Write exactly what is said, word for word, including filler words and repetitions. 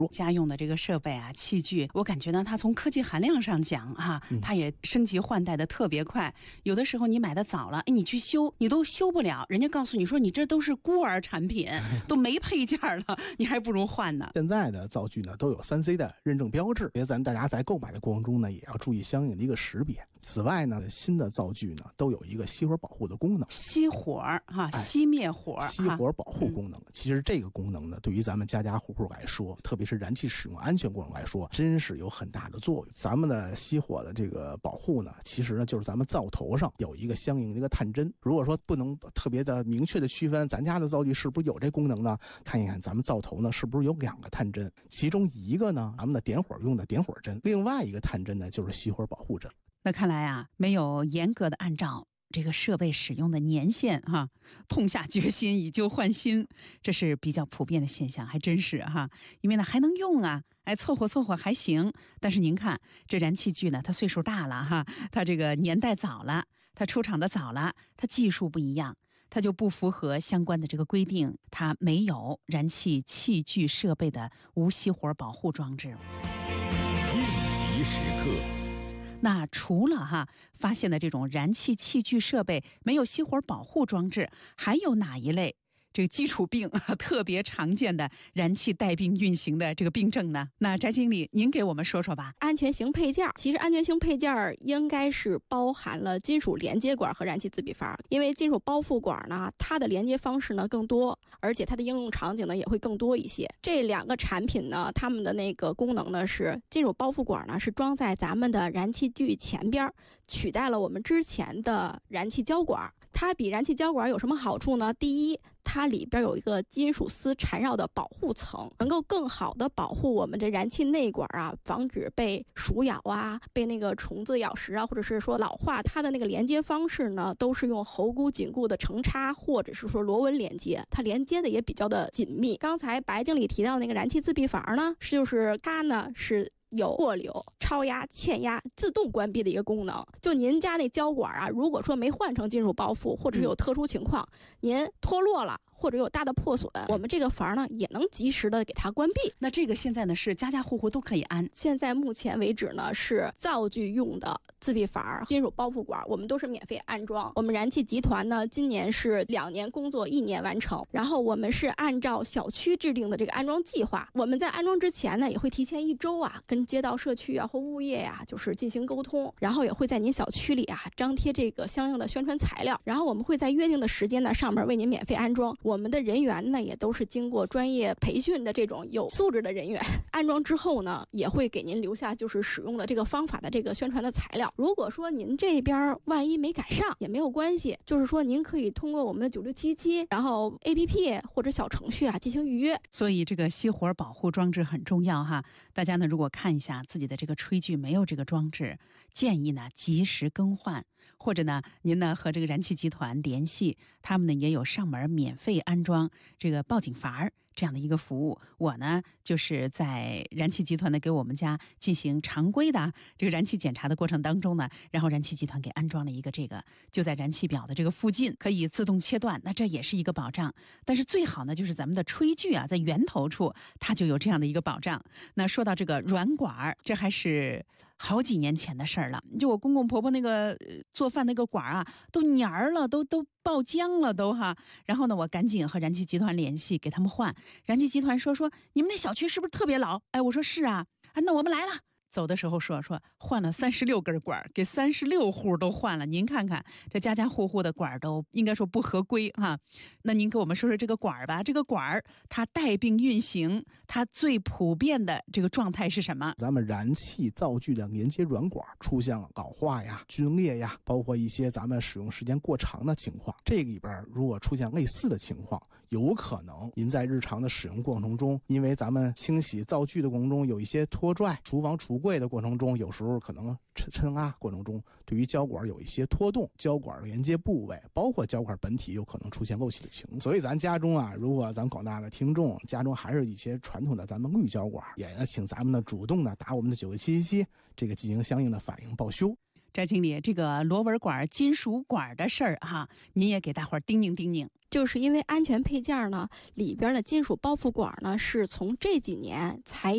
家用的这个设备啊、器具，我感觉呢，它从科技含量上讲哈、啊，它也升级换代的特别快。有的时候你买的早了，哎，你去修，你都修不了，人家告诉你说你这都是孤儿产品，都没配件了，你还不如换呢。 现在的灶具呢都有 三 C 的认证标志，别咱大家在购买的过程中呢，也要注意相应的一个识别。此外呢，新的灶具呢都有一个熄火保护的功能， 熄火哈、啊，熄灭火， 哎、熄火保护功能、嗯。其实这个功能呢，对于咱们家家户户来说，特别是燃气使用安全过程来说，真是有很大的作用。咱们的熄火的这个保护呢，其实呢就是咱们灶头上有一个相应的一个探针。如果说不能特别的明确的区分咱家的灶具是不是有这功能呢，看一看咱们灶头呢是不是有两个探针，其中一个呢咱们的点火用的点火针，另外一个探针呢就是熄火保护针。 那看来啊，没有严格的按照这个设备使用的年限哈、啊，痛下决心以旧换新，这是比较普遍的现象，还真是哈、啊。因为呢还能用啊，哎，凑合凑合还行。但是您看这燃气具呢，它岁数大了哈，它这个年代早了，它出厂的早了，它技术不一样，它就不符合相关的这个规定，它没有燃气器具设备的无熄火保护装置。 应急时刻。 那除了哈发现的这种燃气器具设备没有熄火保护装置，还有哪一类这个基础病特别常见的燃气带病运行的这个病症呢？那翟经理您给我们说说吧。 安全型配件，其实安全型配件应该是包含了金属连接管和燃气自闭阀，因为金属包覆管呢，它的连接方式呢更多，而且它的应用场景呢也会更多一些。这两个产品呢，它们的那个功能呢是金属包覆管呢是装在咱们的燃气具前边，取代了我们之前的燃气胶管。它比燃气胶管有什么好处呢？第一，它里边有一个金属丝缠绕的保护层，能够更好的保护我们这燃气内管啊，防止被鼠咬啊，被那个虫子咬食啊，或者是说老化。它的那个连接方式呢，都是用喉箍紧固的成插，或者是说螺纹连接，它连接的也比较的紧密。刚才白经理提到那个燃气自闭阀呢，就是它呢是有过流、超压、欠压自动关闭的一个功能。就您家那胶管啊，如果说没换成金属包覆，或者是有特殊情况，嗯、您脱落了，或者有大的破损，我们这个阀呢也能及时的给它关闭。 那这个现在呢是家家户户都可以安。 现在目前为止呢是灶具用的自闭阀、金属包覆管，我们都是免费安装。我们燃气集团呢今年是两年工作一年完成，然后我们是按照小区制定的这个安装计划，我们在安装之前呢也会提前一周啊跟街道社区啊或物业呀、啊、就是进行沟通，然后也会在您小区里啊张贴这个相应的宣传材料，然后我们会在约定的时间呢上面为您免费安装。我们的人员呢也都是经过专业培训的这种有素质的人员，安装之后呢也会给您留下就是使用的这个方法的这个宣传的材料。如果说您这边万一没赶上也没有关系，就是说您可以通过我们的九六七七然后 A P P 或者小程序啊进行预约。 所以这个熄火保护装置很重要哈，大家呢如果看一下自己的这个炊具没有这个装置，建议呢及时更换，或者呢您呢和这个燃气集团联系，他们呢也有上门免费安装这个报警阀这样的一个服务。我呢就是在燃气集团呢给我们家进行常规的这个燃气检查的过程当中呢，然后燃气集团给安装了一个这个，就在燃气表的这个附近可以自动切断，那这也是一个保障。但是最好呢就是咱们的炊具啊在源头处它就有这样的一个保障。那说到这个软管，这还是好几年前的事儿了，就我公公婆婆那个做饭那个管啊都黏儿了，都都爆浆了都哈。然后呢我赶紧和燃气集团联系给他们换，燃气集团说说你们那小区是不是特别老？哎，我说是啊，啊那我们来了。走的时候说说换了三十六根管，给三十六户都换了。您看看这家家户户的管都应该说不合规哈。那您给我们说说这个管吧，这个管它带病运行，它最普遍的这个状态是什么？ 咱们燃气灶具的连接软管出现了老化呀、皲裂呀，包括一些咱们使用时间过长的情况。这里边如果出现类似的情况，有可能您在日常的使用过程中，因为咱们清洗灶具的过程中有一些拖拽，厨房橱柜的过程中，有时候可能抻拉过程中，对于胶管有一些拖动，胶管连接部位，包括胶管本体有可能出现漏气的情况。所以咱家中啊，如果咱广大的听众家中还是一些传统的咱们绿胶管，也呢请咱们呢主动的打我们的九六七七七这个进行相应的反应报修。 翟经理，这个螺纹管、金属管的事儿哈，您也给大伙儿叮咛叮咛。 就是因为安全配件呢里边的金属包覆管呢是从这几年才